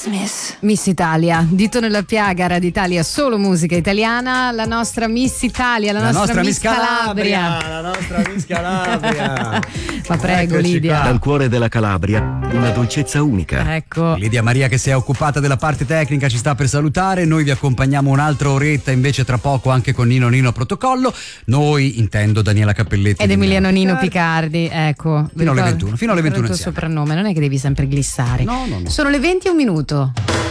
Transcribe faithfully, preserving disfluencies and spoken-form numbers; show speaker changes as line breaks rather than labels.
Miss.
Miss Italia, dito nella piaga, Radio Italia, solo musica italiana, la nostra Miss Italia, la,
la
nostra,
nostra
Miss Calabria.
Calabria. La nostra Miss Calabria.
Ma prego,
Eccoci
Lidia.
qua.
Dal cuore della Calabria, una dolcezza unica.
Ecco.
Lidia Maria che si è occupata della parte tecnica ci sta per salutare, noi vi accompagniamo un'altra oretta invece tra poco anche con Nino Nino Protocollo, noi intendo Daniela Cappelletti
Ed
di
Emiliano Nino
Picardi.
Picardi, ecco.
Fino alle ventuno, fino alle ventuno
Il tuo
insieme.
soprannome, non è che devi sempre glissare.
No, no, no.
Sono le venti e un minuto.